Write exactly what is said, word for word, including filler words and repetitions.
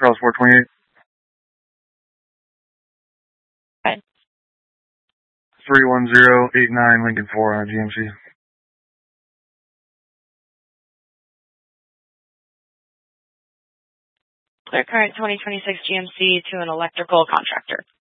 Charles four twenty-eight. Okay. three one zero eight nine Lincoln four on G M C. Clear current twenty twenty-six G M C to an electrical contractor.